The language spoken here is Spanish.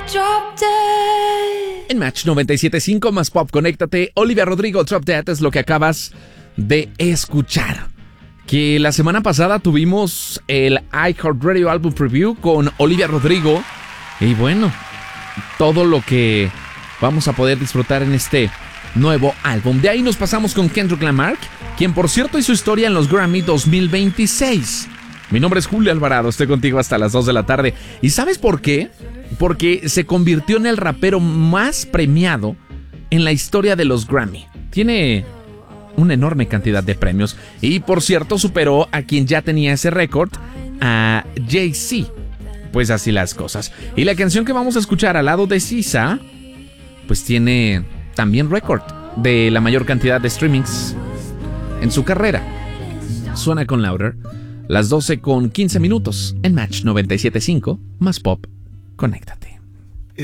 Drop Dead. En Match 97.5 más Pop, conéctate. Olivia Rodrigo, Drop Dead es lo que acabas de escuchar. Que la semana pasada tuvimos el iHeartRadio Album Preview con Olivia Rodrigo. Y bueno, todo lo que vamos a poder disfrutar en este nuevo álbum. De ahí nos pasamos con Kendrick Lamar, quien por cierto hizo historia en los Grammy 2026. Mi nombre es Julio Alvarado, estoy contigo hasta las 2 de la tarde. ¿Y sabes por qué? Porque se convirtió en el rapero más premiado en la historia de los Grammy. Tiene una enorme cantidad de premios y por cierto superó a quien ya tenía ese récord, a Jay-Z. Pues así las cosas. Y la canción que vamos a escuchar al lado de SZA, pues tiene también récord de la mayor cantidad de streamings en su carrera. Suena con Louder, las 12:15 en Match 97.5 más Pop, conéctate.